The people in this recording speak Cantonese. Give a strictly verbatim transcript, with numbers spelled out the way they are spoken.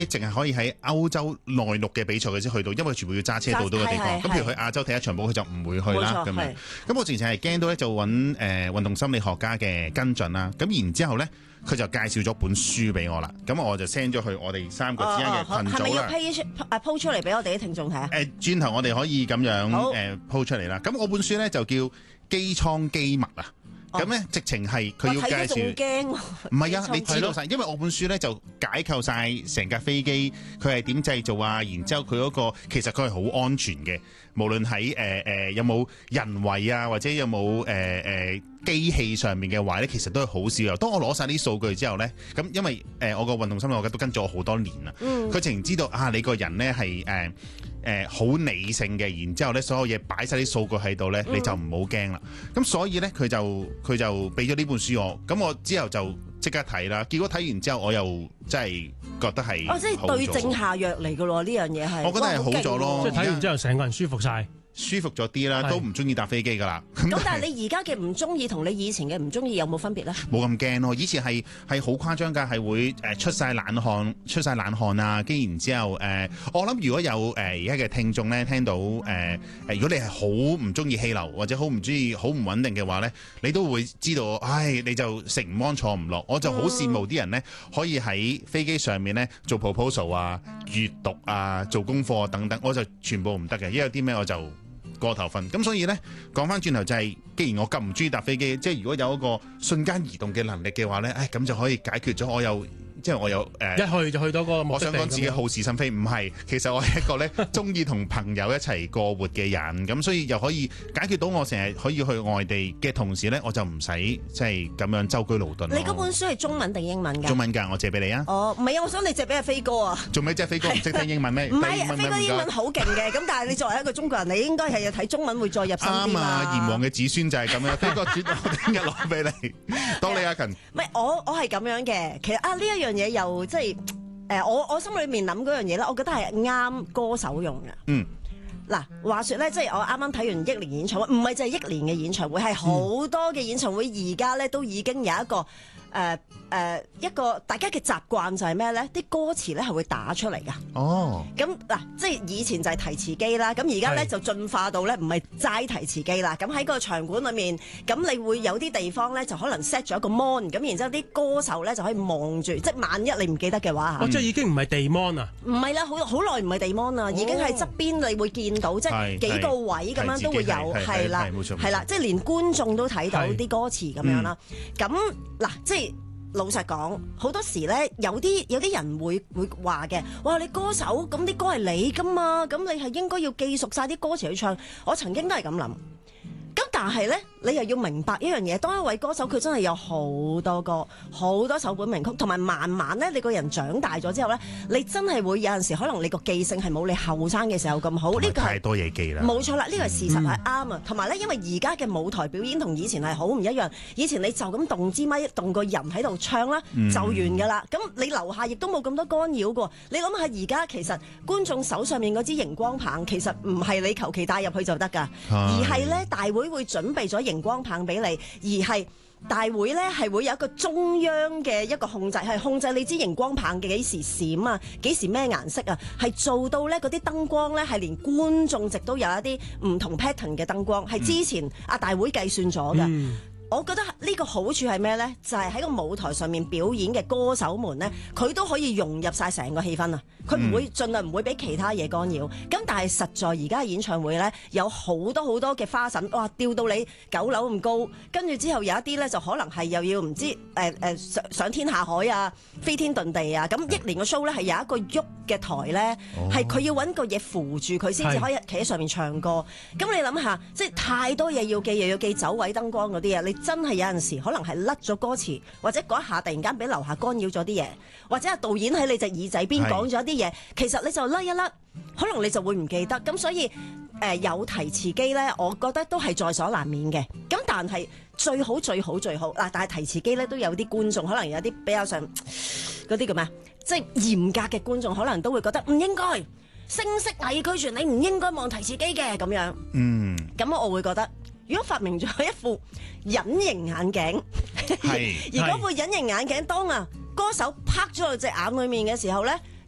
淨係可以喺歐洲內陸嘅比賽佢先去到，因為全部要揸車到到嘅地方。咁譬如去亞洲睇一場波，佢就唔會去啦咁樣。咁我之前係驚到咧，就揾誒運動心理學家嘅跟進啦。咁然之後咧，佢就介紹咗本書俾我啦。咁我就 send 咗去我哋三個之間嘅群組啦。係咪要 po 鋪出嚟俾我哋啲聽眾睇啊？ 誒，轉頭我哋可以咁樣誒鋪出嚟啦。咁我本書咧就叫機艙機密啊。咁咧，直情係佢要介紹。 驚唔係啊，你知道晒，因為我本書咧就解構晒成架飛機，佢係點製造啊，然之後佢嗰個其實佢係好安全嘅，無論喺誒誒有冇人為啊，或者有冇誒誒機器上面嘅壞咧，其實都係好少有。當我攞晒啲數據之後咧，咁因為誒、呃、我個運動心理學家都跟咗我好多年啦，佢直情知道啊，你個人咧係誒誒好理性嘅，然之後咧所有嘢擺晒啲數據喺度咧，你就唔好驚啦。咁、嗯、所以咧佢就佢就俾咗呢本書我，咁我之後就即刻睇啦。結果睇完之後，我又真係覺得係哦，即係對症下藥嚟噶咯，呢樣嘢係。 我覺得係好咗咯， 即係睇完之後成個人舒服晒。 舒服咗啲啦，都唔中意搭飛機噶啦。 咁但係你而家嘅唔中意同你以前嘅唔中意有冇分別咧？ 冇咁驚咯，以前係係好誇張㗎，係會誒出晒冷汗、出晒冷汗啊！跟然之後誒、呃，我諗如果有誒而家嘅聽眾咧聽到誒誒、呃，如果你係好唔中意氣流或者好唔中意好唔穩定嘅話咧，你都會知道，唉，你就食唔安坐唔落。我就好羨慕啲人咧，可以喺飛機上面咧做 proposal 啊、閱讀啊、做功課等等，我就全部唔得嘅，因為有啲咩我就過頭瞓。咁所以咧，講翻轉頭就係、是，既然我咁唔中意搭飛機，即係如果有一個瞬間移動嘅能力嘅話咧，誒咁就可以解決咗我有。即係我有誒，呃、 一去就去到個目的地。 我想講自己好事心非，唔係，其實我係一個咧中意同朋友一齊過活嘅人，咁所以又可以解決到我成日可以去外地嘅同時咧，我就唔使即係咁樣舟車勞頓。 你嗰本書係中文定英文㗎？ 中文㗎，我借俾你啊。哦， 唔係啊，我想你借俾阿飛哥啊。 做咩啫？飛哥唔識聽英文咩？ 唔係，飛哥英文好勁嘅，咁但係你作為一個中國人，你應該係要睇中文會再入心啲嘛。 啱啊，炎黃嘅子孫就係咁樣。飛哥轉我聽日攞俾你，多你阿勤。 唔係，我我係咁樣嘅，其實啊呢一樣嘢又即係。誒，我我心裏面諗嗰樣嘢咧，我覺得係啱歌手用嘅。嗯，嗱，話說咧，即係我啱啱睇完憶蓮演唱會，唔係就係憶蓮嘅演唱會，係好多嘅演唱會，而家咧都已經有一個誒誒、呃呃、一個大家嘅習慣就係咩咧？啲歌詞咧係會打出嚟噶。哦，咁嗱，即係以前就係提詞機啦，咁而家咧就進化到咧唔係齋提詞機啦。咁喺個場館裏面，咁你會有啲地方咧就可能 set 咗一個 mon，咁然之後啲歌手咧就可以望住，即係萬一你唔記得嘅話嚇。 哦，即係已經唔係地 mon 啊？ 唔係啦，好好耐唔係地 mon 啊，已經係側邊你會見到，即係幾個位咁樣都會有，係啦，係啦，即係連觀眾都睇到啲歌詞咁樣啦。咁嗱，即係。老實講，好多時咧，有啲有啲人會會話嘅，哇！你歌手咁啲歌係你噶嘛，咁你係應該要記熟晒啲歌詞去唱。我曾經都係咁諗。咁但係咧，你又要明白一樣嘢，當一位歌手佢真係有好多歌，好多首本名曲，同埋慢慢咧，你個人長大咗之後咧，你真係會有陣時可能你個記性係冇你後生嘅時候咁好。呢個太多嘢記啦。冇錯啦，呢個係事實係啱啊。同埋咧，因為而家嘅舞台表演同以前係好唔一樣。以前你就咁動支咪，動個人喺度唱啦，嗯、就完噶啦。咁你樓下亦都冇咁多干擾噶。你諗下而家其實觀眾手上面嗰支熒光棒，其實唔係你求其帶入去就得噶，而係咧大會會準備咗熒光棒俾你，而係大會咧係會有一個中央嘅一個控制，係控制你支熒光棒嘅幾時閃啊，幾時咩顏色啊，係做到咧嗰啲燈光咧係連觀眾席都有一啲唔同 pattern 嘅燈光，係之前阿大會計算咗㗎。嗯，我覺得呢個好處係咩呢？就係、是、喺個舞台上面表演嘅歌手們呢，佢都可以融入晒成個氣氛啊！佢唔會盡量唔會俾其他嘢干擾。咁但係實在而家演唱會呢，有好多好多嘅花神，哇！吊到你九樓咁高，跟住之後有一啲呢，就可能係又要唔知誒誒、呃、上上天下海啊，飛天遁地啊！咁憶蓮個 show 呢，係有一個喐嘅台呢，係佢、哦、要揾個嘢扶住佢先至可以企喺上面唱歌。咁你諗下，即係太多嘢要記，又要記走位燈光嗰啲啊！你真係有陣時可能係甩咗歌詞，或者嗰一下突然間俾樓下干擾咗啲嘢，或者係導演喺你隻耳仔邊講咗啲嘢，其實你就甩一甩，可能你就會唔記得。咁所以誒、呃、有提詞機咧，我覺得都係在所難免嘅。咁但係最好最好最好嗱，但係提詞機咧都有啲觀眾可能有啲比較上嗰啲叫咩，即係嚴格嘅觀眾可能都會覺得唔應該聲色藝俱全，你唔應該望提詞機嘅咁樣。嗯，咁我會覺得。如果發明咗一副隱形眼鏡，而嗰副隱形眼鏡當啊歌手拍咗喺隻眼裏面嘅時候咧，